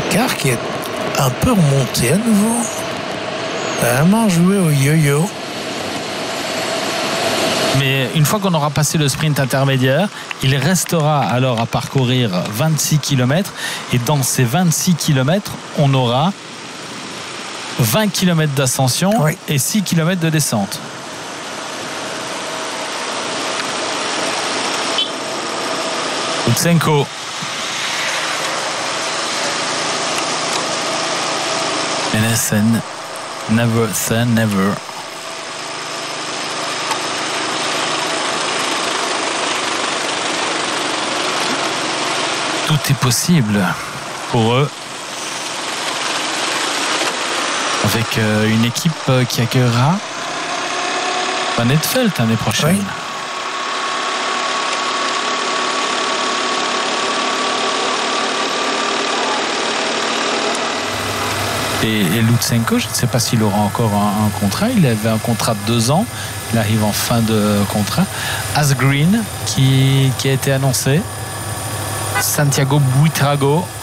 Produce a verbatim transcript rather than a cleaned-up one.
Car qui est un peu remonté à nouveau. Vraiment joué au yo-yo. Mais une fois qu'on aura passé le sprint intermédiaire, il restera alors à parcourir vingt-six kilomètres. Et dans ces vingt-six kilomètres, on aura vingt kilomètres d'ascension oui. et six kilomètres de descente. Lutsenko. Menessen. Never say never. Tout est possible pour eux. Avec une équipe qui accueillera Van Netfeld l'année prochaine. Oui. Et, et Lutsenko, je ne sais pas s'il aura encore un, un contrat. Il avait un contrat de deux ans. Il arrive en fin de contrat. Asgreen qui, qui a été annoncé. Santiago Buitrago